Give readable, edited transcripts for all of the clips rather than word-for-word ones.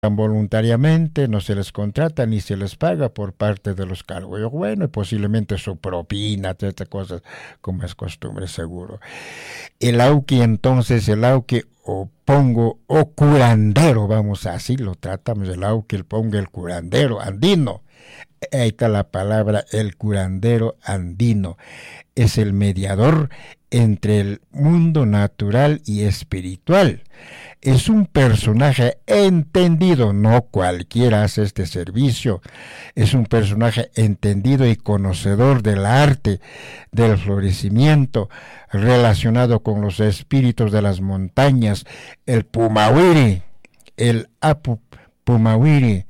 voluntariamente, no se les contrata ni se les paga por parte de los cargos. Bueno, y posiblemente su propina, todas estas cosas, como es costumbre, seguro. El auqui, entonces, el auqui o pongo o curandero, vamos así lo tratamos, el auqui, el pongo, el curandero andino. Ahí está la palabra, el curandero andino. Es el mediador entre el mundo natural y espiritual. Es un personaje entendido, no cualquiera hace este servicio. Es un personaje entendido y conocedor del arte, del florecimiento, relacionado con los espíritus de las montañas, el Pumawiri, el Apu Pumawiri,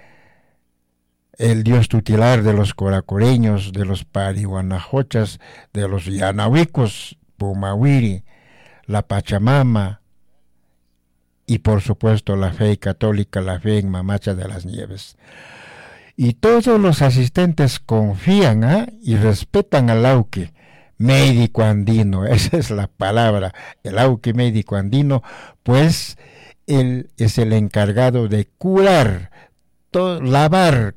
el dios tutelar de los coracoreños, de los parihuanajochas, de los yanahuicos, Pumawiri, la Pachamama, y por supuesto la fe católica, la fe en Mamacha de las Nieves. Y todos los asistentes confían y respetan al auqui médico andino, esa es la palabra, el auqui médico andino, pues él es el encargado de curar, lavar,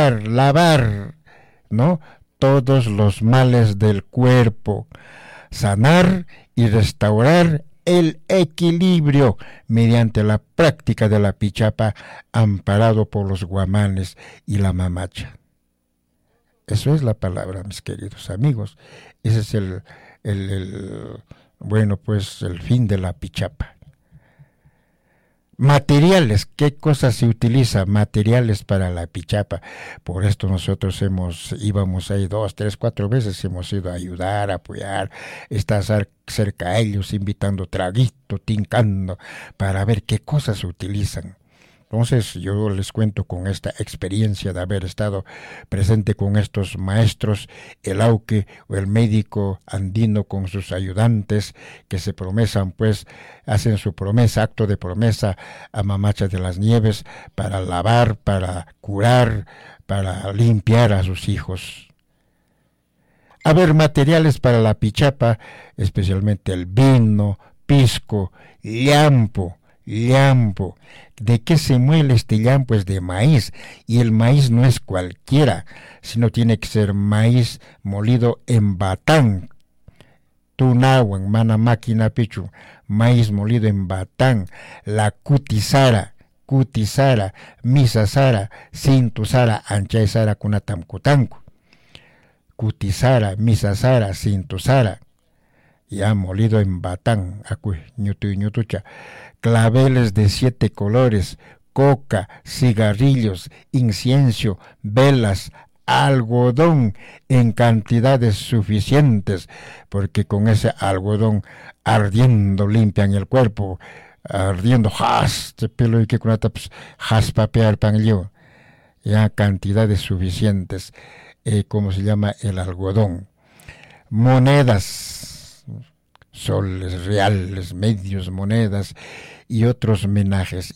¿no? Todos los males del cuerpo, sanar y restaurar el equilibrio mediante la práctica de la pichapa, amparado por los guamanes y la mamacha. Eso es la palabra, mis queridos amigos. Ese es bueno, pues el fin de la pichapa. Materiales, ¿qué cosas se utiliza? Materiales para la pichapa. Por esto nosotros íbamos ahí 2, 3, 4 veces, hemos ido a ayudar, a apoyar, estar cerca a ellos, invitando traguito, tincando, para ver qué cosas se utilizan. Entonces yo les cuento con esta experiencia de haber estado presente con estos maestros, el auqui o el médico andino con sus ayudantes que se promesan, pues hacen su promesa, acto de promesa a Mamacha de las Nieves para lavar, para curar, para limpiar a sus hijos. A ver, materiales para la pichapa, especialmente el vino, pisco, llampo. ¿De qué se muele este llampo? Es de maíz, y el maíz no es cualquiera, sino tiene que ser maíz molido en batán, tunawan, mana máquina pichu, maíz molido en batán, la cutisara, misasara, cintusara, anchaisara kunatamkutanku, cutisara, misasara, cintusara, ya molido en batán, ñutucha, claveles de 7 colores, coca, cigarrillos, incienso, velas, algodón en cantidades suficientes, porque con ese algodón ardiendo limpian el cuerpo, ardiendo, pelo y que con papear panglio, ya cantidades suficientes, ¿cómo se llama? El algodón. Monedas, soles reales, medios, monedas y otros menajes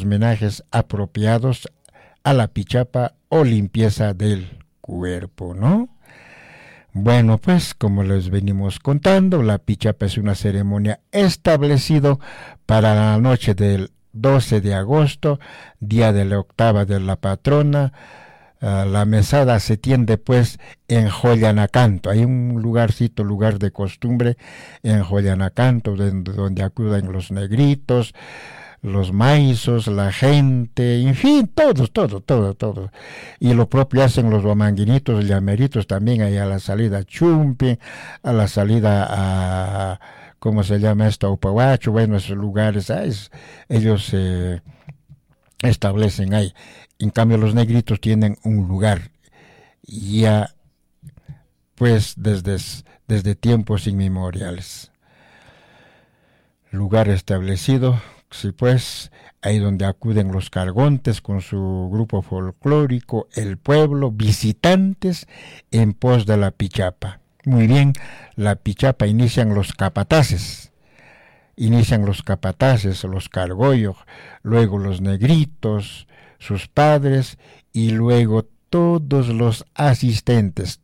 apropiados a la pichapa o limpieza del cuerpo, ¿no? Bueno, pues como les venimos contando, la pichapa es una ceremonia establecida para la noche del 12 de agosto, día de la octava de la patrona. La mesada se tiende pues en Joyanacanto. Hay un lugar de costumbre en Joyanacanto donde acuden los negritos, los maizos, la gente, en fin, todo. Y lo propio hacen los guamanguinitos, llameritos también ahí a la salida Chumpi, a la salida a, ¿cómo se llama esto? Upahuacho, bueno, esos lugares, ellos se establecen ahí. En cambio los negritos tienen un lugar ya pues desde tiempos inmemoriales. Lugar establecido, sí, pues ahí donde acuden los cargontes con su grupo folclórico, el pueblo, visitantes en pos de la pichapa. Muy bien, la pichapa inician los capataces, los cargollos, luego los negritos, sus padres, y luego todos los asistentes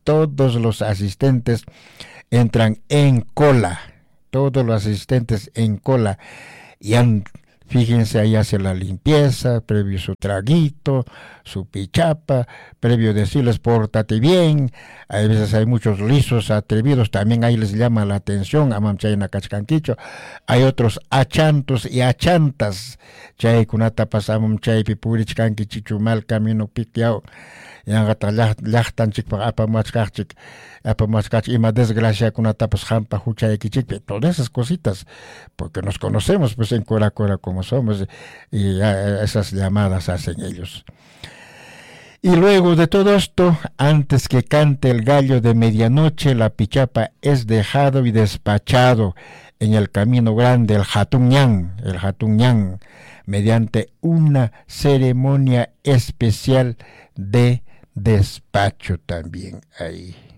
entran en cola, y Fíjense, ahí hace la limpieza, previo su traguito, su pichapa, previo decirles pórtate bien. Hay veces hay muchos lisos atrevidos, también ahí les llama la atención, amamchayna cachcanquicho. Hay otros achantos y achantas, chay kunata pasamum chay pipurichkanki chichumal camino piquiao. Yangata llachtanchik apamachkachik ima desgracia kunatapas hampa huchaykichik, todas esas cositas, porque nos conocemos pues en Cora Cora como somos, y esas llamadas hacen ellos. Y luego de todo esto, antes que cante el gallo de medianoche, la pichapa es dejado y despachado en el camino grande, el Jatuñán, mediante una ceremonia especial de despacho también ahí.